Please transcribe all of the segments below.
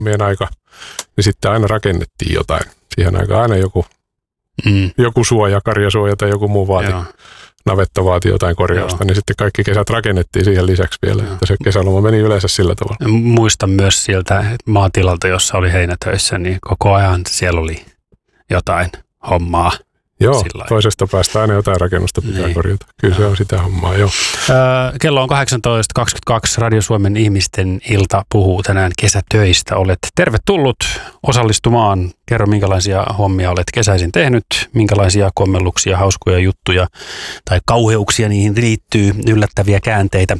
meidän aika, niin sitten aina rakennettiin jotain. Siihen aikaan aina joku suoja, karjasuoja tai joku muu vaati. Joo. Navetta vaati jotain korjausta, niin sitten kaikki kesät rakennettiin siihen lisäksi vielä, että se kesäloma meni yleensä sillä tavalla. Muistan myös sieltä maatilalta, jossa oli heinätöissä, niin koko ajan siellä oli jotain hommaa. Joo, sillain. Toisesta päästä aina jotain rakennusta pitää korjata. Kyllä se on sitä hommaa, joo. Kello on 18.22. Radio Suomen ihmisten ilta puhuu tänään kesätöistä. Olet tervetullut osallistumaan. Kerro, minkälaisia hommia olet kesäisin tehnyt, minkälaisia kommelluksia, hauskoja juttuja tai kauheuksia niihin liittyy, yllättäviä käänteitä.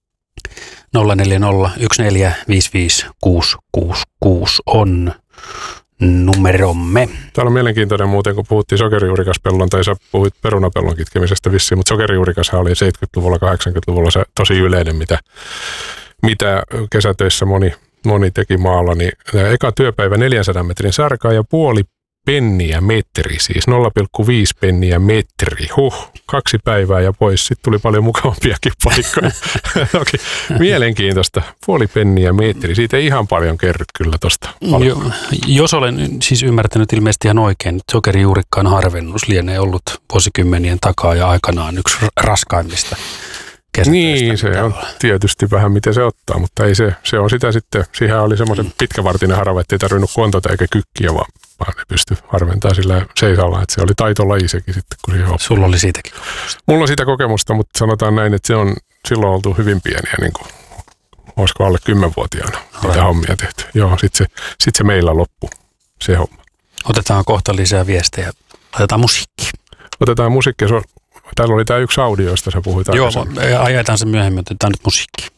0401455666 on numeromme. Täällä on mielenkiintoinen muuten, kun puhuttiin sokerijuurikaspellon, tai sä puhuit perunapellon kitkemisestä vissiin, mutta sokerijuurikashan oli 70-luvulla, 80-luvulla se tosi yleinen, mitä kesätöissä moni teki maalla. Niin eka työpäivä 400 metrin sarkaa ja puoli penniä metri, siis 0,5 penniä metri. 2 päivää ja pois. Sitten tuli paljon mukavampiakin paikkoja. Okay. Mielenkiintoista. Puoli penniä metri. Siitä ei ihan paljon kerry kyllä tuosta. Jos olen siis ymmärtänyt ilmeisesti ihan oikein, että sokerijuurikkaan harvennus lienee ollut vuosikymmenien takaa ja aikanaan yksi raskaimmista kesätöistä. Niin, se on tietysti vähän miten se ottaa, mutta ei se on sitä sitten. Siihen oli semmoisen pitkävartinen harava, ettei tarvinnut kontota eikä kykkiä, vaan ne pystyi harventamaan sillä seisalla, että se oli taitolaji sekin sitten, kun siihen oppii. Sulla oli siitäkin kokemusta? Mulla on siitä kokemusta, mutta sanotaan näin, että se on silloin oltu hyvin pieniä, niin kuin, olisiko alle 10-vuotiaana niitä hommia tehty. Joo, sit se meillä loppui, se homma. Otetaan kohta lisää viestejä. Otetaan musiikki. Otetaan musiikki. Täällä oli tämä yksi audio, josta sä puhuit. Joo, ajetaan se myöhemmin, otetaan nyt musiikki.